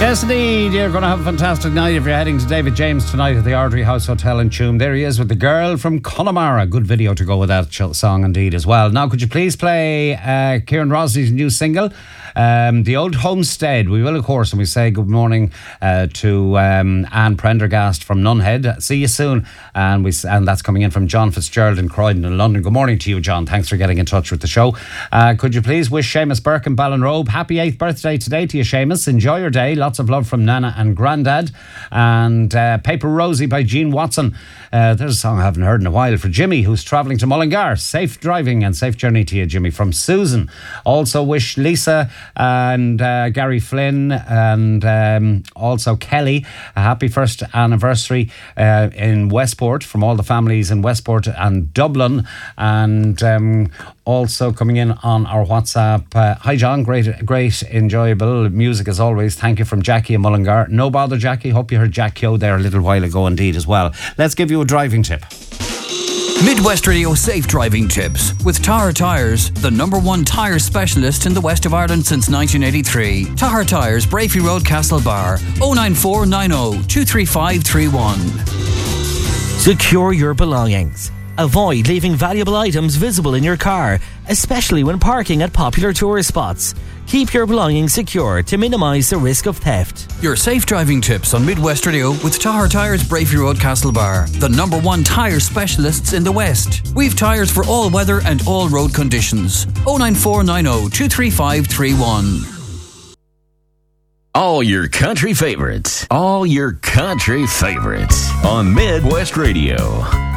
Yes, indeed. You're going to have a fantastic night if you're heading to David James tonight at the Ardrey House Hotel in Tuam. There he is with the girl from Connemara. Good video to go with that song indeed as well. Now, could you please play Kieran Rosney's new single, The Old Homestead? We will, of course, and we say good morning to Anne Prendergast from Nunhead. See you soon. And that's coming in from John Fitzgerald in Croydon in London. Good morning to you, John. Thanks for getting in touch with the show. Could you please wish Seamus Burke in Ballinrobe happy 8th birthday today to you, Seamus. Enjoy your day. Lots of love from Nana and Grandad. And Paper Rosie by Gene Watson. There's a song I haven't heard in a while for Jimmy, who's travelling to Mullingar. Safe driving and safe journey to you, Jimmy, from Susan. Also wish Lisa and Gary Flynn and also Kelly a happy first anniversary in Westport, from all the families in Westport and Dublin. And also coming in on our WhatsApp, hi John, great enjoyable music as always. Thank you, from Jackie in Mullingar. No bother, Jackie. Hope you heard Jack Kyo there a little while ago indeed as well. Let's give you a driving tip. Midwest Radio Safe Driving Tips with Tahar Tyres, the #1 tyre specialist in the west of Ireland since 1983. Tahar Tyres, Brafey Road, Castlebar, 09490 23531. Secure your belongings. Avoid leaving valuable items visible in your car, especially when parking at popular tourist spots. Keep your belongings secure to minimise the risk of theft. Your safe driving tips on Midwest Radio with Tahar Tyres, Brafey Road, Castlebar, the #1 tyre specialists in the West. We've tyres for all weather and all road conditions. 09490 23531. All your country favorites. All your country favorites on Midwest Radio.